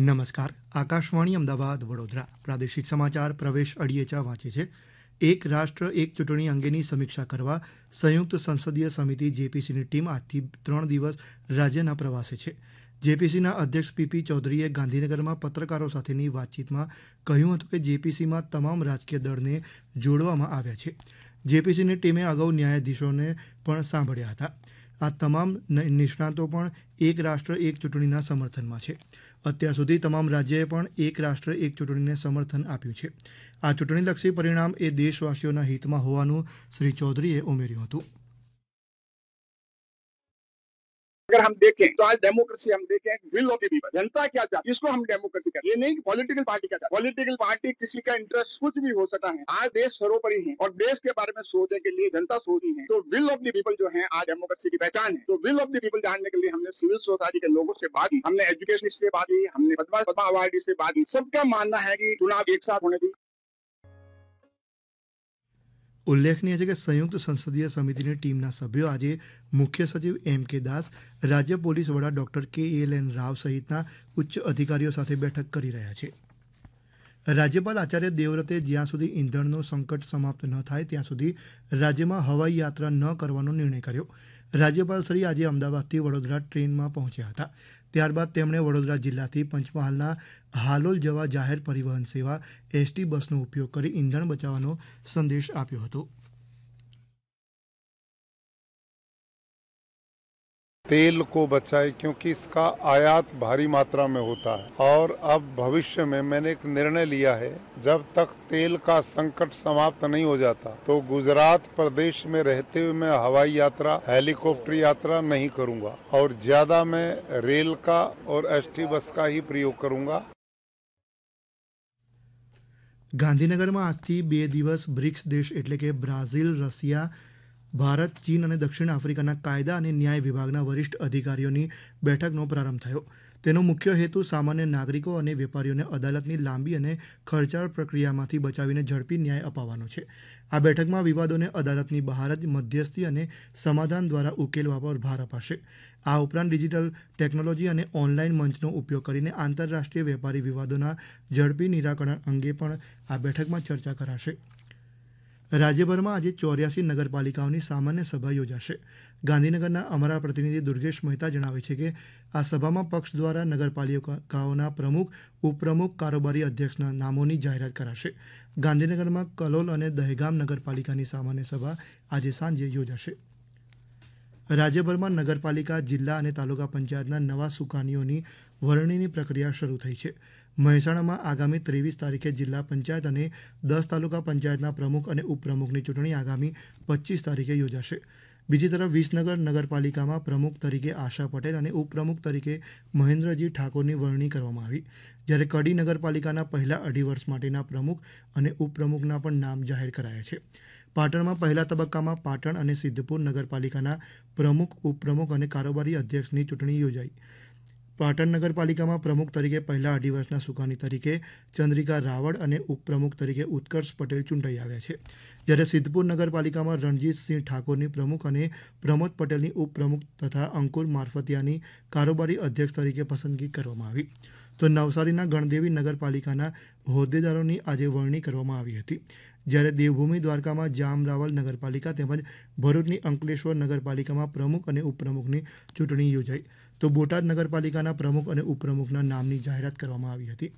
નમસ્કાર. આકાશવાણી અમદાવાદ વડોદરા પ્રાદેશિક સમાચાર પ્રવેશ અડિયેચા વાંચે છે. એક રાષ્ટ્ર એક ચૂંટણી અંગેની સમીક્ષા કરવા સંયુક્ત સંસદીય સમિતિ જેપીસીની ટીમ આજથી 3 દિવસ રાજ્યના પ્રવાસે છે. જેપીસીના અધ્યક્ષ પીપી ચૌધરીએ ગાંધીનગરમાં પત્રકારો સાથેની વાતચીતમાં કહ્યું હતું કે જેપીસીમાં તમામ રાજકીય દળને જોડવામાં આવ્યા છે. જેપીસીની ટીમે અગાઉ ન્યાયાધીશોને પણ સાંભળ્યા હતા. આ તમામ નિષ્ણાતો પણ એક રાષ્ટ્ર એક ચૂંટણીના સમર્થનમાં છે. અત્યાર સુધી તમામ રાજ્યએ પણ એક રાષ્ટ્ર એક ચૂંટણીને સમર્થન આપ્યું છે. આ ચૂંટણીલક્ષી પરિણામ એ દેશવાસીઓના હિતમાં હોવાનું શ્રી ચૌધરીએ ઉમેર્યું હતું. अगर हम देखें तो आज डेमोक्रेसी हम देखें विल ऑफ द पीपल, जनता क्या चाहती है इसको हम डेमोक्रेसी कहते हैं। ये नहीं कि पॉलिटिकल पार्टी क्या चाहती है। पॉलिटिकल पार्टी किसी का इंटरेस्ट कुछ भी हो सकता है। आज देश सर्वोपरि है और देश के बारे में सोचने के लिए जनता सोची है, तो विल ऑफ द पीपल जो है आज डेमोक्रेसी की पहचान है। तो विल ऑफ द पीपल जानने के लिए हमने सिविल सोसाइटी के लोगों से बात की, हमने एजुकेशन से बात की, हमने पद्मा अवार्डी से बात की। सबका मानना है कि चुनाव एक साथ होने चाहिए। ઉલ્લેખનીય છે કે સંયુક્ત સંસદીય સમિતિની ટીમના સભ્યો આજે મુખ્ય સચિવ એમ કે દાસ, રાજ્ય પોલીસ વડા ડોક્ટર KLN રાવ સહિતના ઉચ્ચ અધિકારીઓ સાથે બેઠક કરી રહ્યા છે. રાજ્યપાલ આચાર્ય દેવવ્રતે જ્યાં સુધી ઈંધણનું સંકટ સમાપ્ત ન થાય ત્યાં સુધી રાજ્યમાં હવાઈ યાત્રા ન કરવાનો નિર્ણય કર્યો. રાજ્યપાલ શ્રી આજે અમદાવાદથી વડોદરા ટ્રેનમાં પહોંચ્યા હતા. ત્યારબાદ તેમણે વડોદરા જિલ્લાથી પંચમહાલના હાલોલ જવા જાહેર પરિવહન સેવા ST બસનો ઉપયોગ કરી ઈંધણ બચાવવાનો સંદેશ આપ્યો હતો. तेल को बचाए क्योंकि इसका आयात भारी मात्रा में होता है और अब भविष्य में मैंने एक निर्णय लिया है, जब तक तेल का संकट समाप्त नहीं हो जाता तो गुजरात प्रदेश में रहते हुए मैं हवाई यात्रा हेलीकॉप्टर यात्रा नहीं करूंगा और ज्यादा मैं रेल का और ST बस का ही प्रयोग करूंगा. ગાંધીનગરમાં આજથી 2 દિવસ બ્રિક્સ દેશ એટલે કે બ્રાઝિલ, રશિયા, ભારત, ચીન અને દક્ષિણ આફ્રિકાના કાયદા અને ન્યાય વિભાગના વરિષ્ઠ અધિકારીઓની બેઠકનો પ્રારંભ થયો. તેનો મુખ્ય હેતુ સામાન્ય નાગરિકો અને વેપારીઓને અદાલતની લાંબી અને ખર્ચાળ પ્રક્રિયામાંથી બચાવીને ઝડપી ન્યાય અપાવવાનો છે. આ બેઠકમાં વિવાદોને અદાલતની બહાર જ મધ્યસ્થી અને સમાધાન દ્વારા ઉકેલવા પર ભાર અપાશે. આ ઉપરાંત ડિજિટલ ટેકનોલોજી અને ઓનલાઈન મંચનો ઉપયોગ કરીને આંતરરાષ્ટ્રીય વેપારી વિવાદોના ઝડપી નિરાકરણ અંગે પણ આ બેઠકમાં ચર્ચા કરાશે. રાજ્યભરમાં આજે 84 નગરપાલિકાઓની સામાન્ય સભા યોજાશે. ગાંધીનગરના અમારા પ્રતિનિધિ દુર્ગેશ મહેતા જણાવે છે કે આ સભામાં પક્ષ દ્વારા નગરપાલિકાઓના પ્રમુખ, ઉપપ્રમુખ, કારોબારી અધ્યક્ષના નામોની જાહેરાત કરાશે. ગાંધીનગરમાં કલોલ અને દહેગામ નગરપાલિકાની સામાન્ય સભા આજે સાંજે યોજાશે. રાજ્યભરમાં નગરપાલિકા, જિલ્લા અને તાલુકા પંચાયતના નવા સુકાનીઓની વરણીની પ્રક્રિયા શરૂ થઈ છે. મહેસાણામાં આગામી 23 તારીખે જિલ્લા પંચાયત અને 10 તાલુકા પંચાયતના પ્રમુખ અને ઉપપ્રમુખની ચૂંટણી આગામી 25 તારીખે યોજાશે. બીજી તરફ વિસનગર નગરપાલિકામાં પ્રમુખ તરીકે આશા પટેલ અને ઉપપ્રમુખ તરીકે મહેન્દ્રજી ઠાકોરની વરણી કરવામાં આવી. જ્યારે કડી નગરપાલિકાના પહેલા 2.5 વર્ષ માટેના પ્રમુખ અને ઉપપ્રમુખના પણ નામ જાહેર કરાયા છે. પાટણમાં પહેલા તબક્કામાં પાટણ અને સિદ્ધપુર નગરપાલિકાના પ્રમુખ, ઉપપ્રમુખ અને કારોબારી અધ્યક્ષની ચૂંટણી યોજાઈ. પાટણ નગરપાલિકામાં પ્રમુખ તરીકે પહેલા 2.5 વર્ષના સુકાની તરીકે ચંદ્રિકા રાવળ અને ઉપપ્રમુખ તરીકે ઉત્કર્ષ પટેલ ચૂંટાઈ આવ્યા છે. જ્યારે સિદ્ધપુર નગરપાલિકામાં રણજીતસિંહ ઠાકોરની પ્રમુખ અને પ્રમોદ પટેલની ઉપપ્રમુખ તથા અંકુર મારફતિયાની કારોબારી અધ્યક્ષ તરીકે પસંદગી કરવામાં આવી. તો નવસારીના ગણદેવી નગરપાલિકાના હોદ્દેદારોની આજે વરણી કરવામાં આવી હતી. જ્યારે દેવભૂમિ દ્વારકામાં જામ રાવલ નગરપાલિકા તેમજ ભરૂચની અંકલેશ્વર નગરપાલિકામાં પ્રમુખ અને ઉપપ્રમુખની ચૂંટણી યોજાઈ. તો બોટાદ નગરપાલિકાના પ્રમુખ અને ઉપપ્રમુખના નામની જાહેરાત કરવામાં આવી હતી.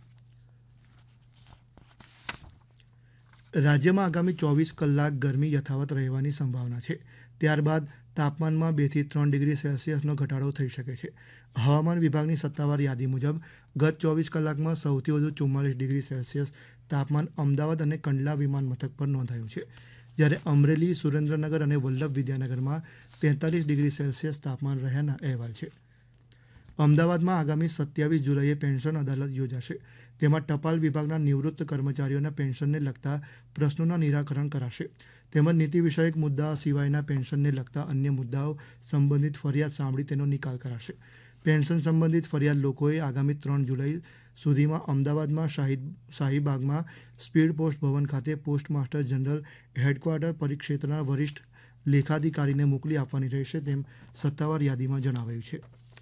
રાજ્યમાં આગામી 24 કલાક ગરમી યથાવત રહેવાની સંભાવના છે. ત્યારબાદ તાપમાનમાં 2 થી 3 ડિગ્રી સેલ્સિયસનો ઘટાડો થઈ શકે છે. હવામાન વિભાગની સત્તાવાર યાદી મુજબ ગત 24 કલાકમાં સૌથી વધુ 44 ડિગ્રી સેલ્સિયસ તાપમાન અમદાવાદ અને કંડલા વિમાન મથક પર નોંધાયું છે. જ્યારે અમરેલી, સુરેન્દ્રનગર અને વલ્લભ વિદ્યાનગરમાં 43 ડિગ્રી સેલ્સિયસ તાપમાન રહ્યાના અહેવાલ છે. અમદાવાદમાં આગામી 27 જુલાઈએ પેન્શન અદાલત યોજાશે. તેમાં ટપાલ વિભાગના નિવૃત્ત કર્મચારીઓના પેન્શનને લગતા પ્રશ્નોના નિરાકરણ કરાશે. તેમજ નીતિ વિષયક મુદ્દા સિવાયના પેન્શનને લગતા અન્ય મુદ્દાઓ સંબંધિત ફરિયાદ સાંભળી તેનો નિકાલ કરાશે. પેન્શન સંબંધિત ફરિયાદ લોકોએ આગામી 3 જુલાઈ સુધીમાં અમદાવાદમાં શાહીબાગમાં સ્પીડ પોસ્ટ ભવન ખાતે પોસ્ટ માસ્ટર જનરલ હેડક્વાર્ટર પરિક્ષેત્રના વરિષ્ઠ લેખાધિકારીને મોકલી આપવાની રહેશે તેમ સત્તાવાર યાદીમાં જણાવાયું છે.